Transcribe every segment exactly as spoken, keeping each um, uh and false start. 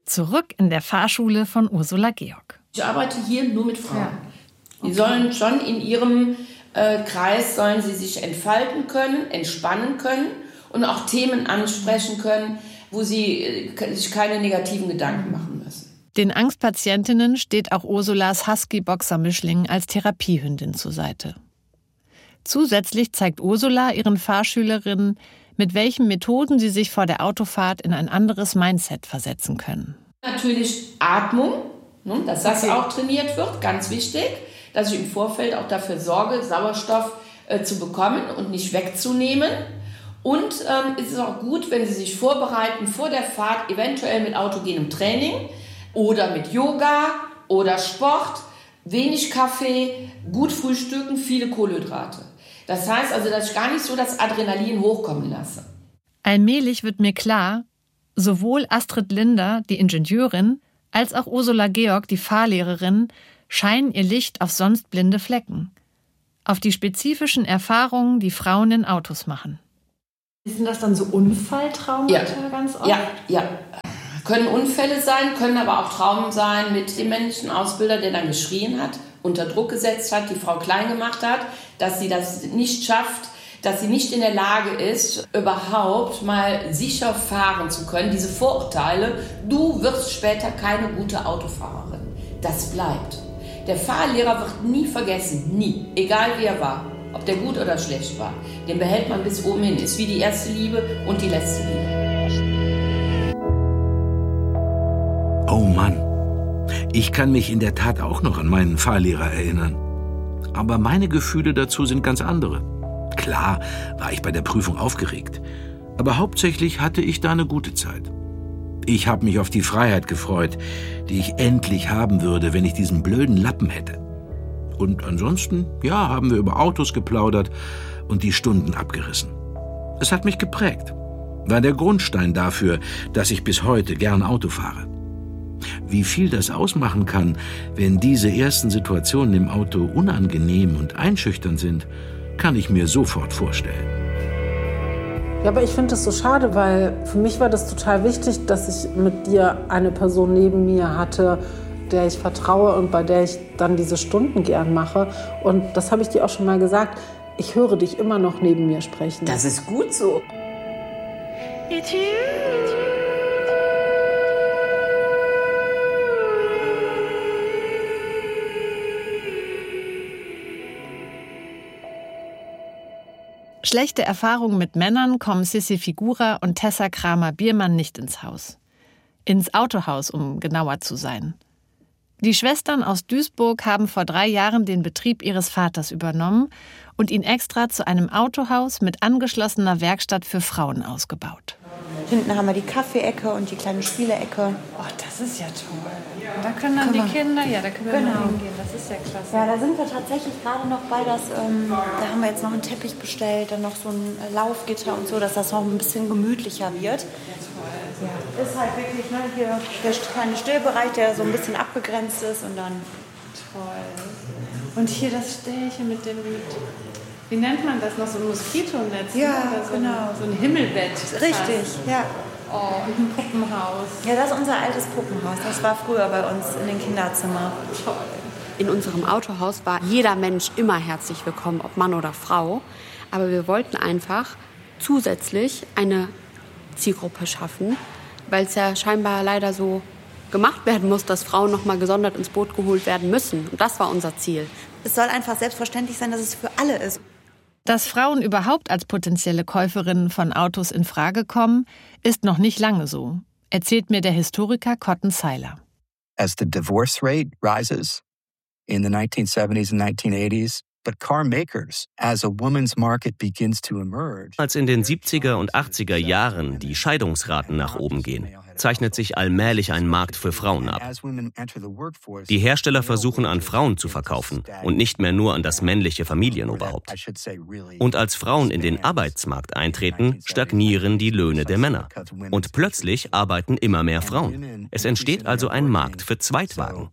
Zurück in der Fahrschule von Ursula Georg. Ich arbeite hier nur mit Frauen. Ja. Okay. Die sollen schon in ihrem äh, Kreis, sollen sie sich entfalten können, entspannen können und auch Themen ansprechen können, wo sie äh, sich keine negativen Gedanken machen müssen. Den Angstpatientinnen steht auch Ursulas Husky-Boxer-Mischling als Therapiehündin zur Seite. Zusätzlich zeigt Ursula ihren Fahrschülerinnen, mit welchen Methoden sie sich vor der Autofahrt in ein anderes Mindset versetzen können. Natürlich Atmung, dass das okay. auch trainiert wird, ganz wichtig, dass ich im Vorfeld auch dafür sorge, Sauerstoff äh, zu bekommen und nicht wegzunehmen. Und ähm, es ist auch gut, wenn Sie sich vorbereiten vor der Fahrt, eventuell mit autogenem Training oder mit Yoga oder Sport, wenig Kaffee, gut frühstücken, viele Kohlenhydrate. Das heißt also, dass ich gar nicht so das Adrenalin hochkommen lasse. Allmählich wird mir klar, sowohl Astrid Linder, die Ingenieurin, als auch Ursula Georg, die Fahrlehrerin, scheinen ihr Licht auf sonst blinde Flecken. Auf die spezifischen Erfahrungen, die Frauen in Autos machen. Sind das dann so Unfalltraumata ja. ganz oft? Ja, ja. Können Unfälle sein, können aber auch Traumen sein mit dem männlichen Ausbilder, der dann geschrien hat, unter Druck gesetzt hat, die Frau klein gemacht hat, dass sie das nicht schafft, dass sie nicht in der Lage ist, überhaupt mal sicher fahren zu können. Diese Vorurteile, du wirst später keine gute Autofahrerin. Das bleibt. Der Fahrlehrer wird nie vergessen, nie, egal wie er war, ob der gut oder schlecht war. Den behält man bis oben hin, ist wie die erste Liebe und die letzte Liebe. Oh Mann, ich kann mich in der Tat auch noch an meinen Fahrlehrer erinnern. Aber meine Gefühle dazu sind ganz andere. Klar war ich bei der Prüfung aufgeregt, aber hauptsächlich hatte ich da eine gute Zeit. Ich habe mich auf die Freiheit gefreut, die ich endlich haben würde, wenn ich diesen blöden Lappen hätte. Und ansonsten, ja, haben wir über Autos geplaudert und die Stunden abgerissen. Es hat mich geprägt, war der Grundstein dafür, dass ich bis heute gern Auto fahre. Wie viel das ausmachen kann, wenn diese ersten Situationen im Auto unangenehm und einschüchternd sind, kann ich mir sofort vorstellen. Ja, aber ich finde das so schade, weil für mich war das total wichtig, dass ich mit dir eine Person neben mir hatte, der ich vertraue und bei der ich dann diese Stunden gern mache. Und das habe ich dir auch schon mal gesagt, ich höre dich immer noch neben mir sprechen. Das ist gut so. Schlechte Erfahrungen mit Männern kommen Sissi Figura und Tessa Kramer-Biermann nicht ins Haus. Ins Autohaus, um genauer zu sein. Die Schwestern aus Duisburg haben vor drei Jahren den Betrieb ihres Vaters übernommen und ihn extra zu einem Autohaus mit angeschlossener Werkstatt für Frauen ausgebaut. Hinten haben wir die Kaffee-Ecke und die kleine Spielecke. Oh, das ist ja toll. Da können dann können die wir, Kinder, ja, da können wir genau. mal hingehen. Das ist ja klasse. Ja, da sind wir tatsächlich gerade noch bei, dass, ähm, da haben wir jetzt noch einen Teppich bestellt, dann noch so ein Laufgitter und so, dass das noch ein bisschen gemütlicher wird. Ja, ist halt wirklich, ne, hier der kleine Stillbereich, der so ein bisschen abgegrenzt ist und dann... Toll. Und hier das Ställchen mit dem, mit, wie nennt man das noch, so ein Moskitonetz? Ja, oder so genau. Ein, so ein Himmelbett. Richtig, ja. Oh, und ein Puppenhaus. Ja, das ist unser altes Puppenhaus. Das war früher bei uns in den Kinderzimmern. Toll. In unserem Autohaus war jeder Mensch immer herzlich willkommen, ob Mann oder Frau. Aber wir wollten einfach zusätzlich eine Zielgruppe schaffen, weil es ja scheinbar leider so gemacht werden muss, dass Frauen noch mal gesondert ins Boot geholt werden müssen. Und das war unser Ziel. Es soll einfach selbstverständlich sein, dass es für alle ist. Dass Frauen überhaupt als potenzielle Käuferinnen von Autos in Frage kommen, ist noch nicht lange so, erzählt mir der Historiker Cotton Seiler. As the divorce rate rises in the nineteen seventies and nineteen eighties, but car makers, as a woman's market begins to emerge. Als in den siebziger und achtziger Jahren die Scheidungsraten nach oben gehen, zeichnet sich allmählich ein Markt für Frauen ab. Die Hersteller versuchen an Frauen zu verkaufen und nicht mehr nur an das männliche Familienoberhaupt. Und als Frauen in den Arbeitsmarkt eintreten, stagnieren die Löhne der Männer. Und plötzlich arbeiten immer mehr Frauen. Es entsteht also ein Markt für Zweitwagen.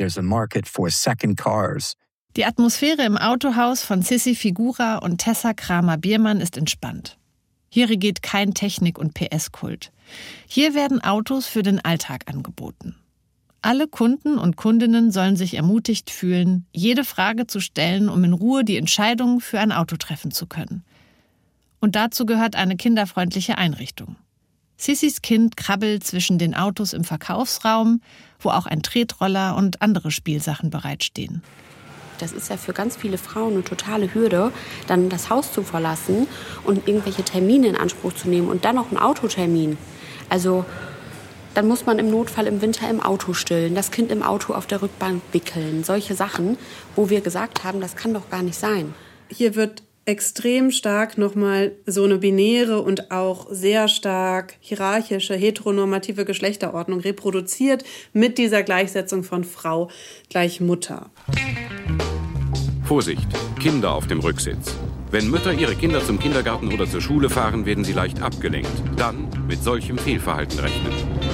Die Atmosphäre im Autohaus von Sissi Figura und Tessa Kramer-Biermann ist entspannt. Hier regiert kein Technik- und P S-Kult. Hier werden Autos für den Alltag angeboten. Alle Kunden und Kundinnen sollen sich ermutigt fühlen, jede Frage zu stellen, um in Ruhe die Entscheidung für ein Auto treffen zu können. Und dazu gehört eine kinderfreundliche Einrichtung. Sissys Kind krabbelt zwischen den Autos im Verkaufsraum, wo auch ein Tretroller und andere Spielsachen bereitstehen. Das ist ja für ganz viele Frauen eine totale Hürde, dann das Haus zu verlassen und irgendwelche Termine in Anspruch zu nehmen und dann noch einen Autotermin. Also dann muss man im Notfall im Winter im Auto stillen, das Kind im Auto auf der Rückbank wickeln. Solche Sachen, wo wir gesagt haben, das kann doch gar nicht sein. Hier wird extrem stark nochmal so eine binäre und auch sehr stark hierarchische, heteronormative Geschlechterordnung reproduziert mit dieser Gleichsetzung von Frau gleich Mutter. Vorsicht, Kinder auf dem Rücksitz. Wenn Mütter ihre Kinder zum Kindergarten oder zur Schule fahren, werden sie leicht abgelenkt. Dann mit solchem Fehlverhalten rechnen.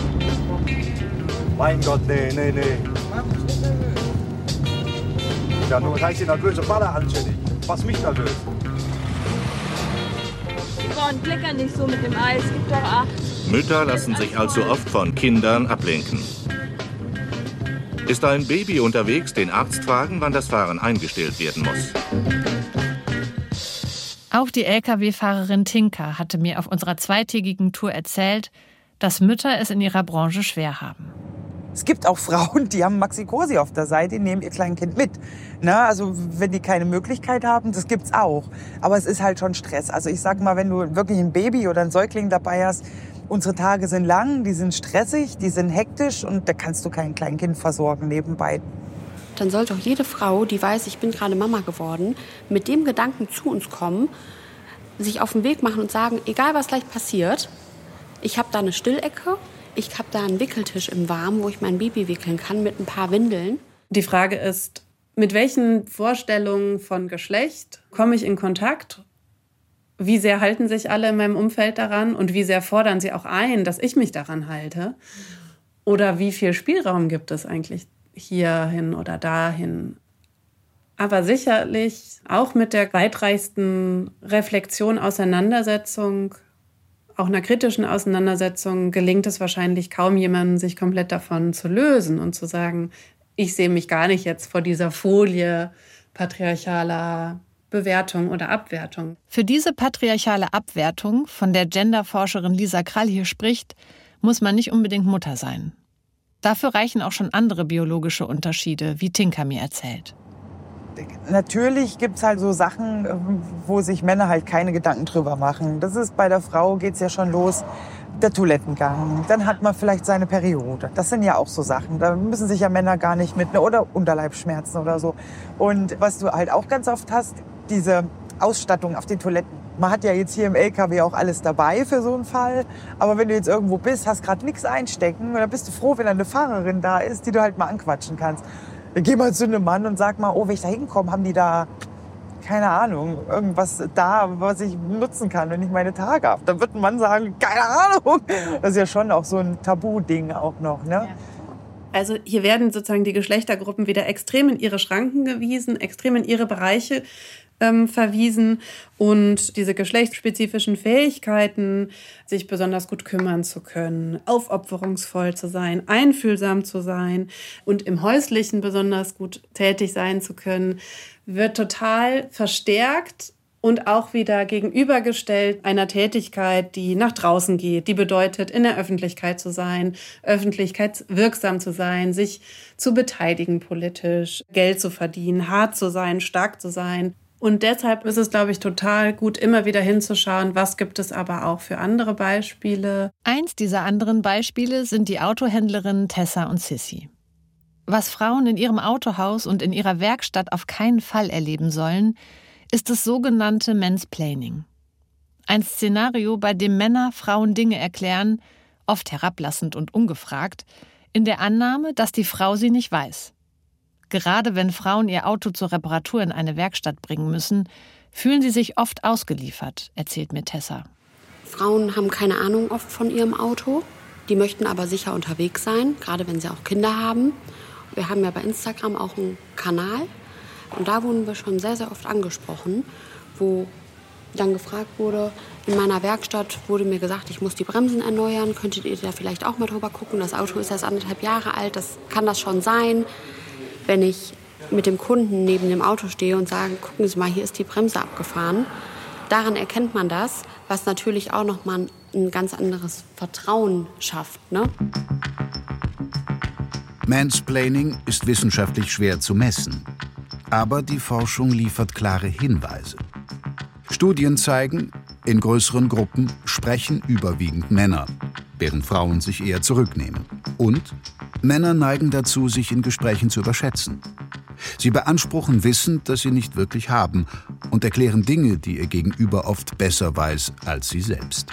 Mein Gott, nee, nee, nee. Ja, nur reicht die nervöse Vater anständig. Was mich nervös. Und kleckern nicht so mit dem Eis, gib doch acht. Mütter lassen sich allzu oft von Kindern ablenken. Ist ein Baby unterwegs, den Arzt fragen, wann das Fahren eingestellt werden muss. Auch die L K W-Fahrerin Tinka hatte mir auf unserer zweitägigen Tour erzählt, dass Mütter es in ihrer Branche schwer haben. Es gibt auch Frauen, die haben Maxi Cosi auf der Seite, die nehmen ihr Kleinkind mit. Na, also wenn die keine Möglichkeit haben, das gibt's auch. Aber es ist halt schon Stress. Also ich sag mal, wenn du wirklich ein Baby oder ein Säugling dabei hast, unsere Tage sind lang, die sind stressig, die sind hektisch und da kannst du kein Kleinkind versorgen nebenbei. Dann sollte auch jede Frau, die weiß, ich bin gerade Mama geworden, mit dem Gedanken zu uns kommen, sich auf den Weg machen und sagen, egal was gleich passiert, ich habe da eine Stillecke, ich habe da einen Wickeltisch im Warmen, wo ich mein Baby wickeln kann mit ein paar Windeln. Die Frage ist, mit welchen Vorstellungen von Geschlecht komme ich in Kontakt? Wie sehr halten sich alle in meinem Umfeld daran und wie sehr fordern sie auch ein, dass ich mich daran halte? Oder wie viel Spielraum gibt es eigentlich hierhin oder dahin? Aber sicherlich auch mit der weitreichsten Reflexion, Auseinandersetzung, auch einer kritischen Auseinandersetzung gelingt es wahrscheinlich kaum jemandem, sich komplett davon zu lösen und zu sagen, ich sehe mich gar nicht jetzt vor dieser Folie patriarchaler Bewertung oder Abwertung. Für diese patriarchale Abwertung, von der Genderforscherin Lisa Krall hier spricht, muss man nicht unbedingt Mutter sein. Dafür reichen auch schon andere biologische Unterschiede, wie Tinka mir erzählt. Natürlich gibt's halt so Sachen, wo sich Männer halt keine Gedanken drüber machen. Das ist bei der Frau geht's ja schon los, der Toilettengang. Dann hat man vielleicht seine Periode. Das sind ja auch so Sachen. Da müssen sich ja Männer gar nicht mit, oder Unterleibsschmerzen oder so. Und was du halt auch ganz oft hast, diese Ausstattung auf den Toiletten. Man hat ja jetzt hier im L K W auch alles dabei für so einen Fall. Aber wenn du jetzt irgendwo bist, hast gerade nichts einstecken, dann bist du froh, wenn eine Fahrerin da ist, die du halt mal anquatschen kannst. Dann geh mal zu einem Mann und sag mal, oh, wenn ich da hinkomme, haben die da, keine Ahnung, irgendwas da, was ich nutzen kann, wenn ich meine Tage habe. Dann wird ein Mann sagen, keine Ahnung. Das ist ja schon auch so ein Tabu-Ding auch noch, ne? Ja. Also hier werden sozusagen die Geschlechtergruppen wieder extrem in ihre Schranken gewiesen, extrem in ihre Bereiche ähm, verwiesen. Und diese geschlechtsspezifischen Fähigkeiten, sich besonders gut kümmern zu können, aufopferungsvoll zu sein, einfühlsam zu sein und im Häuslichen besonders gut tätig sein zu können, wird total verstärkt und auch wieder gegenübergestellt einer Tätigkeit, die nach draußen geht, die bedeutet, in der Öffentlichkeit zu sein, öffentlichkeitswirksam zu sein, sich zu beteiligen politisch, Geld zu verdienen, hart zu sein, stark zu sein. Und deshalb ist es, glaube ich, total gut, immer wieder hinzuschauen, was gibt es aber auch für andere Beispiele. Eins dieser anderen Beispiele sind die Autohändlerinnen Tessa und Sissy. Was Frauen in ihrem Autohaus und in ihrer Werkstatt auf keinen Fall erleben sollen, ist das sogenannte Mansplaining. Ein Szenario, bei dem Männer Frauen Dinge erklären, oft herablassend und ungefragt, in der Annahme, dass die Frau sie nicht weiß. Gerade wenn Frauen ihr Auto zur Reparatur in eine Werkstatt bringen müssen, fühlen sie sich oft ausgeliefert, erzählt mir Tessa. Frauen haben keine Ahnung oft von ihrem Auto. Die möchten aber sicher unterwegs sein, gerade wenn sie auch Kinder haben. Wir haben ja bei Instagram auch einen Kanal. Und da wurden wir schon sehr, sehr oft angesprochen, wo dann gefragt wurde, in meiner Werkstatt wurde mir gesagt, ich muss die Bremsen erneuern. Könntet ihr da vielleicht auch mal drüber gucken? Das Auto ist erst anderthalb Jahre alt, das kann das schon sein. Wenn ich mit dem Kunden neben dem Auto stehe und sage, gucken Sie mal, hier ist die Bremse abgefahren. Daran erkennt man das, was natürlich auch noch mal ein ganz anderes Vertrauen schafft, ne? Mansplaining ist wissenschaftlich schwer zu messen. Aber die Forschung liefert klare Hinweise. Studien zeigen, in größeren Gruppen sprechen überwiegend Männer, während Frauen sich eher zurücknehmen. Und Männer neigen dazu, sich in Gesprächen zu überschätzen. Sie beanspruchen Wissen, das sie nicht wirklich haben, und erklären Dinge, die ihr Gegenüber oft besser weiß als sie selbst.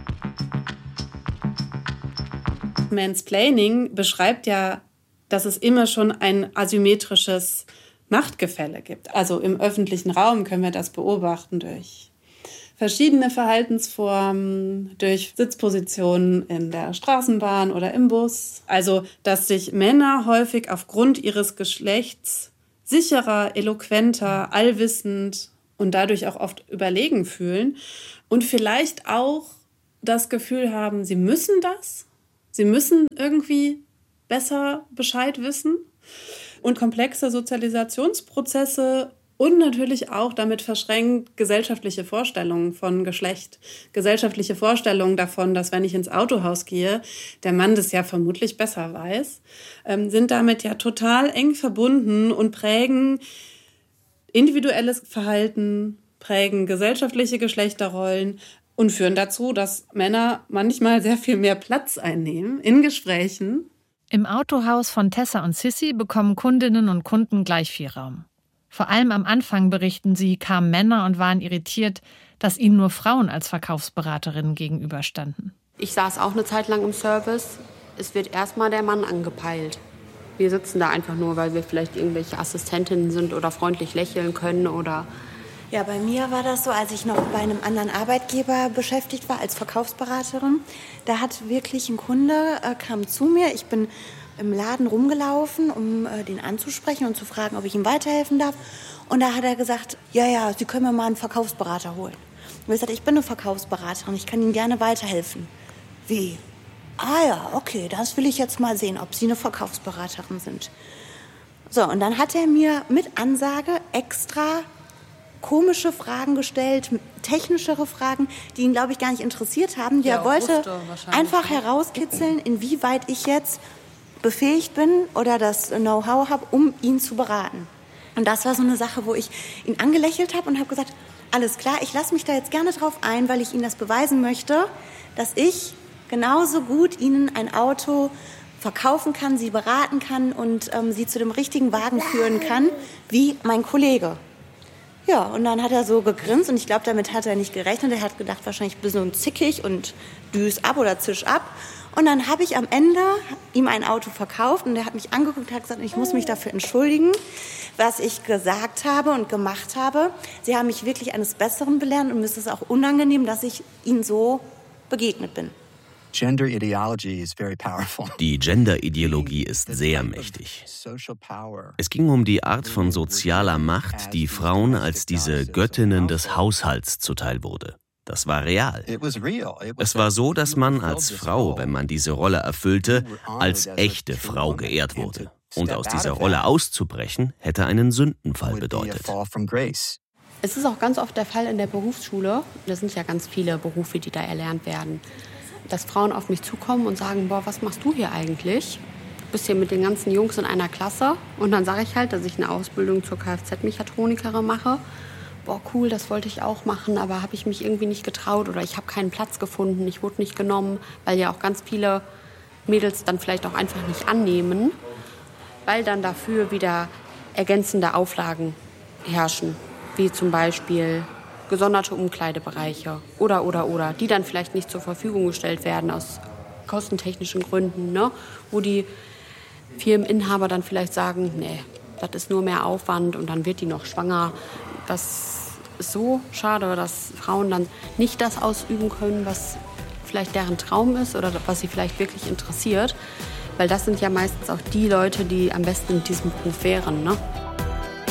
Mansplaining beschreibt ja, dass es immer schon ein asymmetrisches Machtgefälle gibt. Also im öffentlichen Raum können wir das beobachten durch verschiedene Verhaltensformen, durch Sitzpositionen in der Straßenbahn oder im Bus. Also, dass sich Männer häufig aufgrund ihres Geschlechts sicherer, eloquenter, allwissend und dadurch auch oft überlegen fühlen und vielleicht auch das Gefühl haben, sie müssen das, sie müssen irgendwie besser Bescheid wissen. Und komplexe Sozialisationsprozesse und natürlich auch damit verschränkt gesellschaftliche Vorstellungen von Geschlecht. Gesellschaftliche Vorstellungen davon, dass wenn ich ins Autohaus gehe, der Mann das ja vermutlich besser weiß, ähm, sind damit ja total eng verbunden und prägen individuelles Verhalten, prägen gesellschaftliche Geschlechterrollen und führen dazu, dass Männer manchmal sehr viel mehr Platz einnehmen in Gesprächen. Im Autohaus von Tessa und Sissy bekommen Kundinnen und Kunden gleich viel Raum. Vor allem am Anfang, berichten sie, kamen Männer und waren irritiert, dass ihnen nur Frauen als Verkaufsberaterinnen gegenüberstanden. Ich saß auch eine Zeit lang im Service. Es wird erstmal der Mann angepeilt. Wir sitzen da einfach nur, weil wir vielleicht irgendwelche Assistentinnen sind oder freundlich lächeln können oder... Ja, bei mir war das so, als ich noch bei einem anderen Arbeitgeber beschäftigt war als Verkaufsberaterin. Da hat wirklich ein Kunde, äh, kam zu mir. Ich bin im Laden rumgelaufen, um äh, den anzusprechen und zu fragen, ob ich ihm weiterhelfen darf. Und da hat er gesagt, ja, ja, Sie können mir mal einen Verkaufsberater holen. Und ich gesagt, ich bin eine Verkaufsberaterin, ich kann Ihnen gerne weiterhelfen. Wie? Ah ja, okay, das will ich jetzt mal sehen, ob Sie eine Verkaufsberaterin sind. So, und dann hat er mir mit Ansage extra komische Fragen gestellt, technischere Fragen, die ihn, glaube ich, gar nicht interessiert haben. Die er wollte einfach herauskitzeln, inwieweit ich jetzt befähigt bin oder das Know-how habe, um ihn zu beraten. Und das war so eine Sache, wo ich ihn angelächelt habe und habe gesagt, alles klar, ich lasse mich da jetzt gerne drauf ein, weil ich Ihnen das beweisen möchte, dass ich genauso gut Ihnen ein Auto verkaufen kann, Sie beraten kann und ähm, Sie zu dem richtigen Wagen führen kann, wie mein Kollege. Ja, und dann hat er so gegrinst und ich glaube, damit hat er nicht gerechnet. Er hat gedacht, wahrscheinlich ein bisschen zickig und düs ab oder zisch ab. Und dann habe ich am Ende ihm ein Auto verkauft und er hat mich angeguckt und hat gesagt, ich muss mich dafür entschuldigen, was ich gesagt habe und gemacht habe. Sie haben mich wirklich eines Besseren belehrt und mir ist es auch unangenehm, dass ich Ihnen so begegnet bin. Die Gender-Ideologie ist sehr mächtig. Es ging um die Art von sozialer Macht, die Frauen als diese Göttinnen des Haushalts zuteil wurde. Das war real. Es war so, dass man als Frau, wenn man diese Rolle erfüllte, als echte Frau geehrt wurde. Und aus dieser Rolle auszubrechen, hätte einen Sündenfall bedeutet. Es ist auch ganz oft der Fall in der Berufsschule. Das sind ja ganz viele Berufe, die da erlernt werden. Dass Frauen auf mich zukommen und sagen, boah, was machst du hier eigentlich? Du bist hier mit den ganzen Jungs in einer Klasse. Und dann sage ich halt, dass ich eine Ausbildung zur Kfz-Mechatronikerin mache. Boah, cool, das wollte ich auch machen, aber habe ich mich irgendwie nicht getraut oder ich habe keinen Platz gefunden, ich wurde nicht genommen, weil ja auch ganz viele Mädels dann vielleicht auch einfach nicht annehmen, weil dann dafür wieder ergänzende Auflagen herrschen, wie zum Beispiel gesonderte Umkleidebereiche oder, oder, oder, die dann vielleicht nicht zur Verfügung gestellt werden aus kostentechnischen Gründen, ne? Wo die Firmeninhaber dann vielleicht sagen, nee, das ist nur mehr Aufwand und dann wird die noch schwanger. Das ist so schade, dass Frauen dann nicht das ausüben können, was vielleicht deren Traum ist oder was sie vielleicht wirklich interessiert. Weil das sind ja meistens auch die Leute, die am besten in diesem Beruf wären, ne?